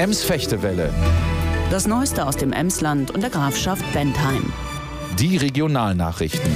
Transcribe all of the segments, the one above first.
Ems-Fechtewelle. Das Neueste aus dem Emsland und der Grafschaft Bentheim. Die Regionalnachrichten.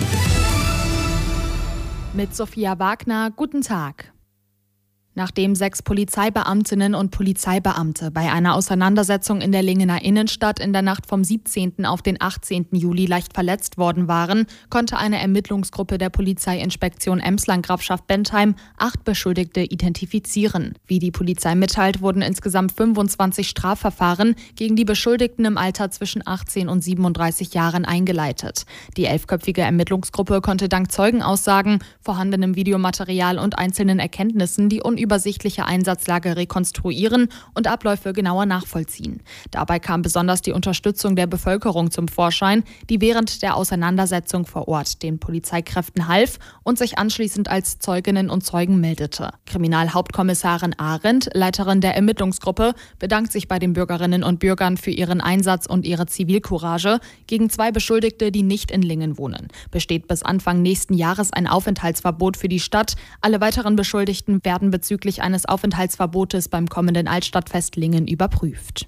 Mit Sophia Wagner, guten Tag. Nachdem 6 Polizeibeamtinnen und Polizeibeamte bei einer Auseinandersetzung in der Lingener Innenstadt in der Nacht vom 17. auf den 18. Juli leicht verletzt worden waren, konnte eine Ermittlungsgruppe der Polizeiinspektion Emsland-Grafschaft Bentheim 8 Beschuldigte identifizieren. Wie die Polizei mitteilt, wurden insgesamt 25 Strafverfahren gegen die Beschuldigten im Alter zwischen 18 und 37 Jahren eingeleitet. Die 11-köpfige Ermittlungsgruppe konnte dank Zeugenaussagen, vorhandenem Videomaterial und einzelnen Erkenntnissen die unübersichtliche Einsatzlage rekonstruieren und Abläufe genauer nachvollziehen. Dabei kam besonders die Unterstützung der Bevölkerung zum Vorschein, die während der Auseinandersetzung vor Ort den Polizeikräften half und sich anschließend als Zeuginnen und Zeugen meldete. Kriminalhauptkommissarin Arendt, Leiterin der Ermittlungsgruppe, bedankt sich bei den Bürgerinnen und Bürgern für ihren Einsatz und ihre Zivilcourage. Gegen 2 Beschuldigte, die nicht in Lingen wohnen, besteht bis Anfang nächsten Jahres ein Aufenthaltsverbot für die Stadt. Alle weiteren Beschuldigten werden bezüglich eines Aufenthaltsverbotes beim kommenden Altstadtfest Lingen überprüft.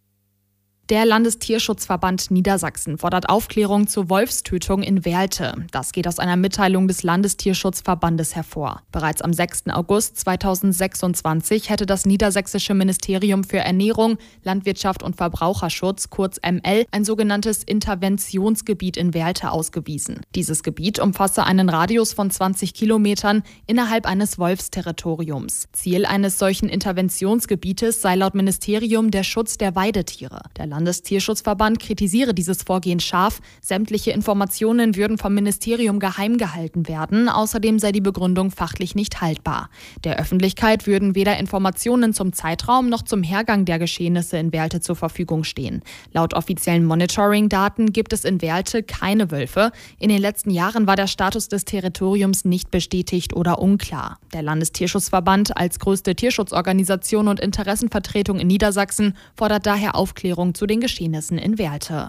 Der Landestierschutzverband Niedersachsen fordert Aufklärung zur Wolfstötung in Werlte. Das geht aus einer Mitteilung des Landestierschutzverbandes hervor. Bereits am 6. August 2026 hätte das Niedersächsische Ministerium für Ernährung, Landwirtschaft und Verbraucherschutz, kurz ML, ein sogenanntes Interventionsgebiet in Werlte ausgewiesen. Dieses Gebiet umfasse einen Radius von 20 Kilometern innerhalb eines Wolfsterritoriums. Ziel eines solchen Interventionsgebietes sei laut Ministerium der Schutz der Weidetiere. Der Landestierschutzverband kritisiere dieses Vorgehen scharf. Sämtliche Informationen würden vom Ministerium geheim gehalten werden. Außerdem sei die Begründung fachlich nicht haltbar. Der Öffentlichkeit würden weder Informationen zum Zeitraum noch zum Hergang der Geschehnisse in Werlte zur Verfügung stehen. Laut offiziellen Monitoring-Daten gibt es in Werlte keine Wölfe. In den letzten Jahren war der Status des Territoriums nicht bestätigt oder unklar. Der Landestierschutzverband als größte Tierschutzorganisation und Interessenvertretung in Niedersachsen fordert daher Aufklärung zu den Geschehnissen in Werlte.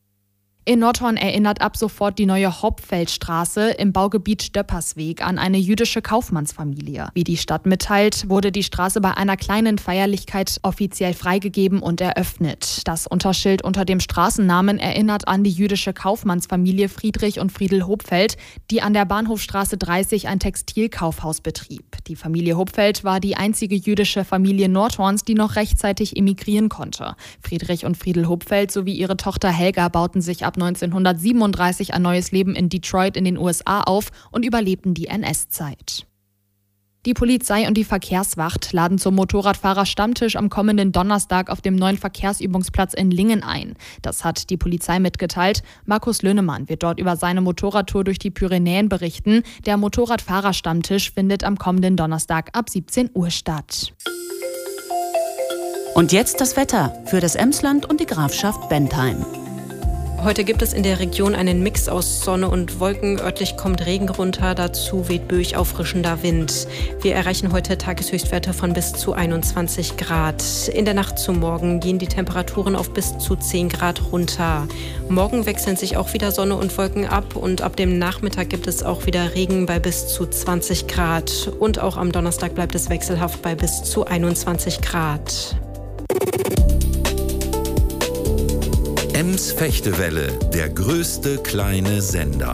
In Nordhorn erinnert ab sofort die neue Hopfeldstraße im Baugebiet Stöppersweg an eine jüdische Kaufmannsfamilie. Wie die Stadt mitteilt, wurde die Straße bei einer kleinen Feierlichkeit offiziell freigegeben und eröffnet. Das Unterschild unter dem Straßennamen erinnert an die jüdische Kaufmannsfamilie Friedrich und Friedel Hopfeld, die an der Bahnhofstraße 30 ein Textilkaufhaus betrieb. Die Familie Hopfeld war die einzige jüdische Familie Nordhorns, die noch rechtzeitig emigrieren konnte. Friedrich und Friedel Hopfeld sowie ihre Tochter Helga bauten sich ab 1937 ein neues Leben in Detroit in den USA auf und überlebten die NS-Zeit. Die Polizei und die Verkehrswacht laden zum Motorradfahrer-Stammtisch am kommenden Donnerstag auf dem neuen Verkehrsübungsplatz in Lingen ein. Das hat die Polizei mitgeteilt. Markus Löhnemann wird dort über seine Motorradtour durch die Pyrenäen berichten. Der Motorradfahrer-Stammtisch findet am kommenden Donnerstag ab 17 Uhr statt. Und jetzt das Wetter für das Emsland und die Grafschaft Bentheim. Heute gibt es in der Region einen Mix aus Sonne und Wolken. Örtlich kommt Regen runter, dazu weht böig auffrischender Wind. Wir erreichen heute Tageshöchstwerte von bis zu 21 Grad. In der Nacht zum Morgen gehen die Temperaturen auf bis zu 10 Grad runter. Morgen wechseln sich auch wieder Sonne und Wolken ab und ab dem Nachmittag gibt es auch wieder Regen bei bis zu 20 Grad. Und auch am Donnerstag bleibt es wechselhaft bei bis zu 21 Grad. Ems-Fechtewelle, der größte kleine Sender.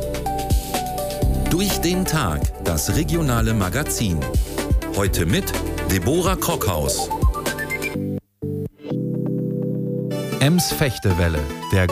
Durch den Tag, das regionale Magazin. Heute mit Deborah Krockhaus. Ems-Fechtewelle, der